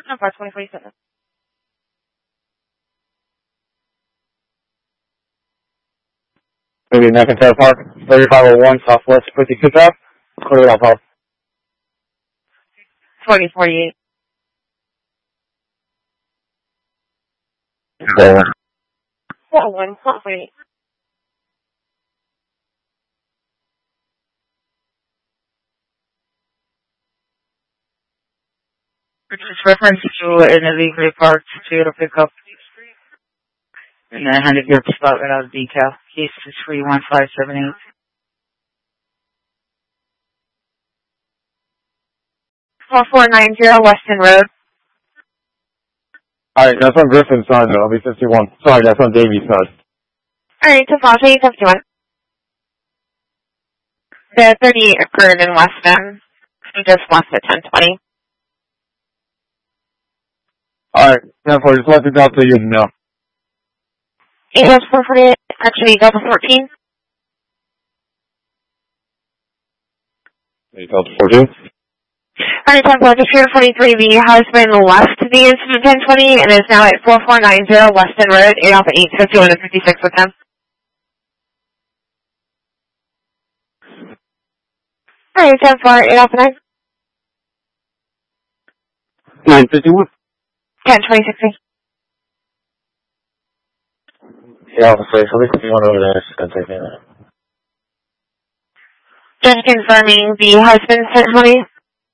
Number 2047. Maybe McIntyre Park, 3501 Southwest 55th Ave. Clear it out, Paul. 2048. Over. 1, 48. It's reference to an illegally parked Toyota pickup. And I handed your spot without a decal. Case 31578. 4490 Weston Road. Alright, that's on Griffin's side, though. I'll be 51. Sorry, that's on Davy's side. Alright, so I'll take 51. The 38 occurred in Weston. We just left at 1020. Alright, therefore, just let me know so you know. 8 was 448, actually, Delta 14. 8 Delta 14. Alright, Delta 43, the husband left the incident 1020 and is now at 4490 Weston Road, 8 Alpha 8, 51 and 56 with them. Alright, 10-4, 8 Alpha 9. 951. 10-2060. Yeah, I'll say, so at least if you want over there, it's going to take me a minute. Just confirming the husband's 1020.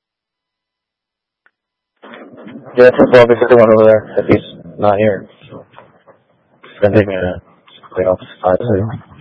Yeah, first of all, there's one over there if he's not here. So it's going to take me a minute. Clean off the side.